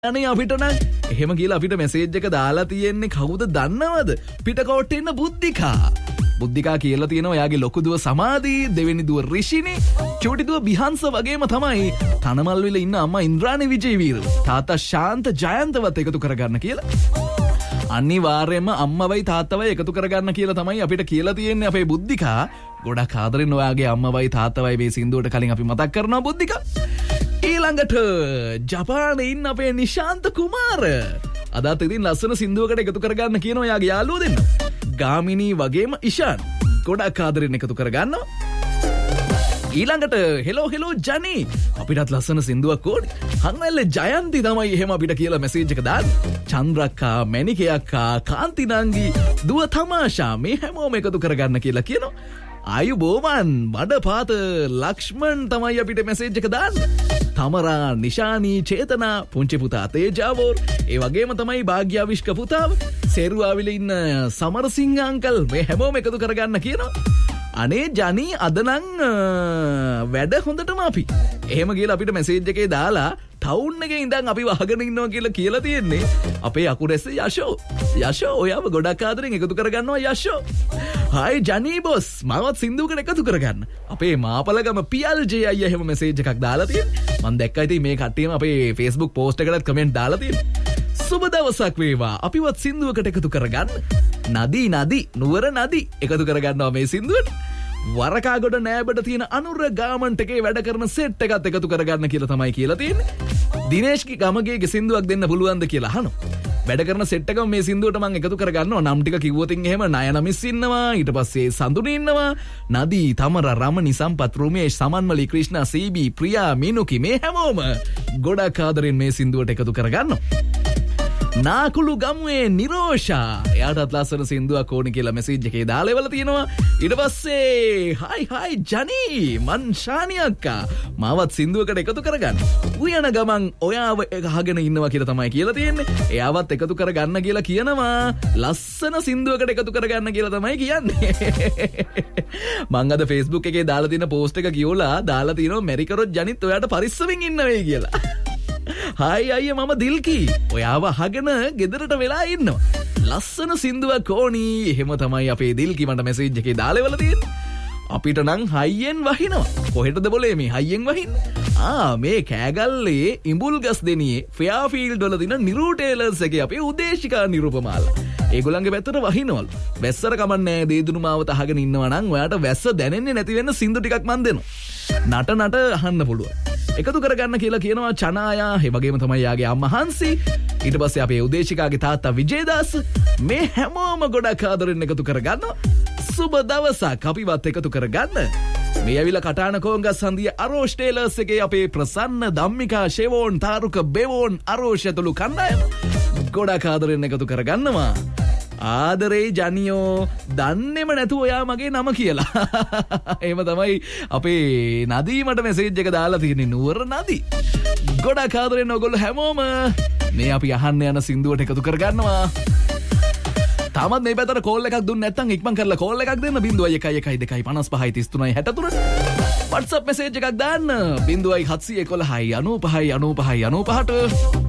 අනේ අපිට නම් එහෙම කියලා අපිට මැසේජ් එක දාලා තියෙන්නේ කවුද දන්නවද? පිටකොට්ටේ ඉන්න බුද්ධිකා. බුද්ධිකා කියලා තියෙනවා එයාගේ ලොකු දුව සමාධි, දෙවෙනි දුව රිෂිනි, චූටි දුව බිහන්ස වගේම තමයි තනමල්විල ඉන්න අම්මා ඉන්ද්‍රාණි විජේවීර, තාත්තා ශාන්ත ජයන්තවත් එකතු කරගන්න කියලා. අනිවාර්යයෙන්ම අම්මවයි තාත්තවයි එකතු කරගන්න කියලා තමයි අපිට කියලා තියෙන්නේ අපේ බුද්ධිකා. ගොඩක් ආදරෙන් ඔයාගේ අම්මවයි තාත්තවයි මේ සින්දුවට කලින් අපි මතක් කරනවා බුද්ධිකා. ඊළඟට ජපානයේ ඉන්න අපේ නිශාන්ත කුමාර අදත් ඉතින් ලස්සන සින්දුවකට එකතු කරගන්න කියනවා යාගේ යාළුවෝ දෙන්න. ගාමිණී වගේම ඉෂාන් ගොඩක් ආදරෙන් එකතු කරගන්නවා. ඊළඟට හෙලෝ ජනි අපිටත් ලස්සන සින්දුවක් ඕනේ. හංවැල්ලේ ජයන්ති තමයි එහෙම අපිට කියලා මැසේජ් එක දාන්නේ. චන්ද්‍රක්කා, මැනිකේ අක්කා, කාන්ති නංගි, දුව තමාෂා මේ හැමෝම එකතු කරගන්න කියලා කියනවා. ආයුබෝවන් වඩපාත ලක්ෂ්මන් තමයි අපිට මැසේජ් එක දාන්නේ. තමරා, නිශානී, චේතනා, පුංචි පුතා තේජාවෝර්, ඒ වගේම තමයි භාග්‍යාවිෂ්ක පුතාව, සේරුවාවිල ඉන්න සමරසිංහ අංකල් මේ හැමෝම එකතු කරගන්න කියනවා. අනේ ජනි අදනම් වැඩ හොඳටම අපි. එහෙම කියලා අපිට මැසේජ් එකේ දාලා ටවුන් එකේ ඉඳන් අපි වහගෙන ඉන්නවා කියලා තියෙන්නේ අපේ අකුරැස්ස යෂෝ ඔයාව ගොඩක් ආදරෙන් එකතු කරගන්නවා යෂෝ. හායි ජනි බොස් මාවත් සින්දුවකට එකතු කරගන්න. අපේ මාපලගම පියල්ජේ අයියා එහෙම මැසේජ් එකක් දාලා තියෙන්නේ. මම දැක්කා ඉතින් මේ කට්ටියම අපේ Facebook post එකකට කමෙන්ට් දාලා තියෙන්නේ. සුබ දවසක් වේවා අපිවත් සින්දුවකට එකතු කරගන්න. නදී නුවර නදී එකතු කරගන්නවා මේ සින්දුවට. වරකාගොඩ නෑබට තියෙන අනුර ගාමන්ට් එකේ වැඩ කරන සෙට් එකත් එකතු කරගන්න කියලා තමයි කියලා තියෙන්නේ. දිනේෂ්ගේ ගමගේ සින්දුවක් දෙන්න පුළුවන්ද කියලා අහනවා. වැඩ කරන සෙට් එකම මේ සින්දුවට මම එකතු කරගන්නවා. නම් ටික කිව්වොත් එහෙම නයන මිස් ඉන්නවා, ඊට පස්සේ සඳුනි ඉන්නවා, නදී, තමර, රමණි, සම්පත්, රුමේෂ්, සමන්මලි, ක්‍රිෂ්ණා, සීබී, ප්‍රියා, මිනුකි මේ හැමෝම ගොඩක් ආදරෙන් මේ සින්දුවට එකතු කරගන්නවා. නාකුළු ගමුවේ නිරෝෂා එයාටත් ලස්සන සින්දුවක් ඕනි කියලා මැසේජ් එකේ දාලා ඉවලා තියෙනවා. ඊට පස්සේ හයි ජනි මන් ශානි අක්කා මාවත් සින්දුවකට එකතු කරගන්න. උයන ගමන් ඔයාව අහගෙන ඉන්නවා කියලා තමයි කියලා තියෙන්නේ. එයාවත් එකතු කරගන්න කියලා කියනවා. ලස්සන සින්දුවකට එකතු කරගන්න කියලා තමයි කියන්නේ. මං අද Facebook එකේ දාලා තියෙන post එක කියවලා දාලා තියෙනවා මෙරිකරොත් ජනිත් ඔයාට පරිස්සමින් ඉන්න වෙයි කියලා. හායි අයියා මම දිල්කී ඔයාව අහගෙන ගෙදරට වෙලා ඉන්නවා. ලස්සන සින්දුවක් ඕනි. එහෙම තමයි අපේ දිල්කී මට මැසේජ් එකේ දාලා ඉවලා තියෙන්නේ. අපිට නම් හයියෙන් වහිනවා. කොහෙටද બોලේ මේ හයියෙන් වහින්නේ? මේ කෑගල්ලේ ඉඹුල්ගස් දෙනියේ ෆෙයාෆීල්ඩ් වල දින නිරු ටේලර්ස් එකේ අපේ උදේශිකා නිරුපමාලා. ඒගොල්ලන්ගේ පැත්තට වහිනවලු. වැස්සර කමන්නේ දේදුණු මාවත අහගෙන ඉන්නවා නම් ඔයාට වැස්ස දැනෙන්නේ නැති වෙන්න සින්දු ටිකක් මන් දෙනවා. නට අහන්න පුළුවන්. එකතු කරගන්න කියලා කියනවා චනායා. ඒ වගේම තමයි යාගේ අම්මා හංසි. ඊට පස්සේ අපේ උදේශිකාගේ තාත්තා විජේදාස් මේ හැමෝම ගොඩක් ආදරෙන් එකතු කරගන්නවා. සුබ දවසක් අපිවත් එකතු කරගන්න. මේ ඇවිල්ලා කටාන කෝංගස් හන්දිය අරෝෂ් ටේලර්ස් එකේ අපේ ප්‍රසන්න, ධම්මිකා, ෂෙවෝන්, තාරුක, බෙවෝන්, අරෝෂ් ඇතුළු කණ්ඩායම ගොඩක් ආදරෙන් එකතු කරගන්නවා. ආදරේ ජනියෝ දන්නේම නැතුව ඔයා මගේ නම කියලා. එහෙම තමයි අපේ නදී මට මැසේජ් එක දාලා තියෙන්නේ. නුවර නදී ගොඩක් ආදරෙන් ඔයගොල්ලෝ හැමෝම මේ අපි අහන්න යන සින්දුවට එකතු කරගන්නවා. තාමත් මේ පැත්තට කෝල් එකක් දුන්නේ නැත්නම් ඉක්මන් කරලා කෝල් එකක් දෙන්න 01125533. WhatsApp මැසේජ් එකක් දාන්න 0711 95 95 95ට.